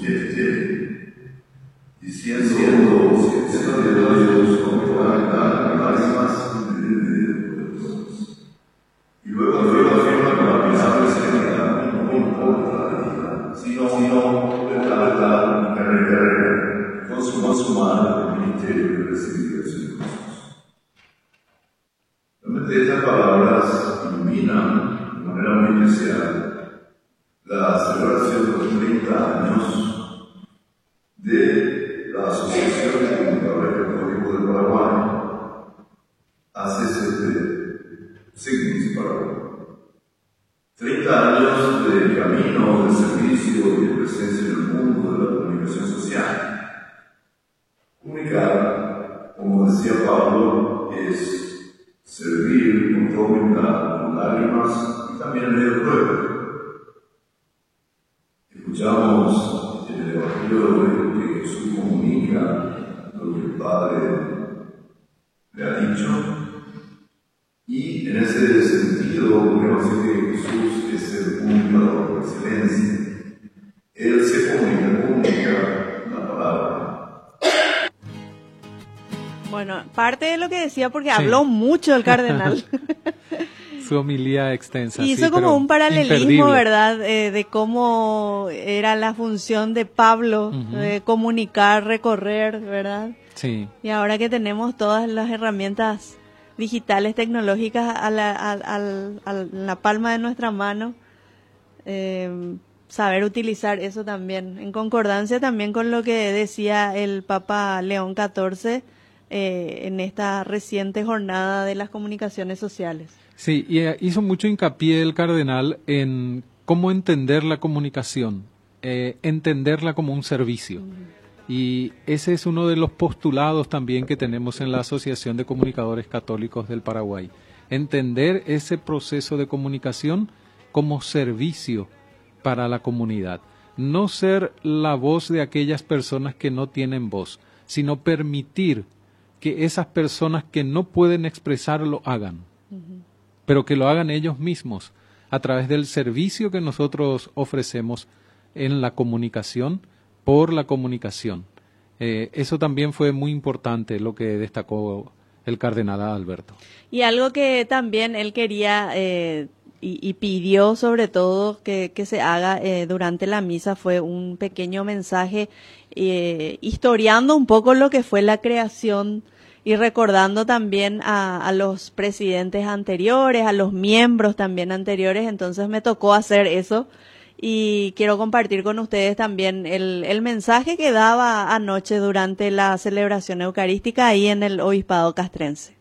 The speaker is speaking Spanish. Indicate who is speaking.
Speaker 1: diciendo de Dios como que van a dar lágrimas y luego afirma con la pesada serenidad, no importa la vida, sino la carrera, consumar el ministerio de recibir Jesús. Realmente estas palabras iluminan de manera muy especial la celebración de los 30 años de la Asociación de Comunicadores Católicos del Paraguay, ACCT, Signis Paraguay. 30 años de camino, de servicio y de presencia en el mundo de la comunicación social. Comunicar, como decía Pablo, es servir con toda humildad, con lágrimas y también en medio de pruebas. Escuchamos en el Evangelio de hoy que Jesús comunica lo que el Padre le ha dicho, y en ese sentido podemos decir que Jesús es el comunicador por excelencia. Él se comunica la palabra.
Speaker 2: Bueno, parte de lo que decía, porque habló mucho el cardenal.
Speaker 3: Su homilía extensa.
Speaker 2: Hizo como un paralelismo, ¿verdad? De cómo era la función de Pablo, de comunicar, recorrer, ¿verdad?
Speaker 3: Sí.
Speaker 2: Y ahora que tenemos todas las herramientas digitales, tecnológicas a la palma de nuestra mano, saber utilizar eso también, en concordancia también con lo que decía el Papa León XIV en esta reciente jornada de las comunicaciones sociales.
Speaker 3: Sí, y hizo mucho hincapié el cardenal en cómo entender la comunicación, entenderla como un servicio. Y ese es uno de los postulados también que tenemos en la Asociación de Comunicadores Católicos del Paraguay. Entender ese proceso de comunicación como servicio para la comunidad. No ser la voz de aquellas personas que no tienen voz, sino permitir que esas personas que no pueden expresar lo hagan. Pero que lo hagan ellos mismos a través del servicio que nosotros ofrecemos en la comunicación, por la comunicación. Eso también fue muy importante lo que destacó el cardenal Alberto.
Speaker 2: Y algo que también él quería y pidió sobre todo que se haga durante la misa fue un pequeño mensaje historiando un poco lo que fue la creación y recordando también a los presidentes anteriores, a los miembros también anteriores. Entonces me tocó hacer eso y quiero compartir con ustedes también el mensaje que daba anoche durante la celebración eucarística ahí en el Obispado Castrense.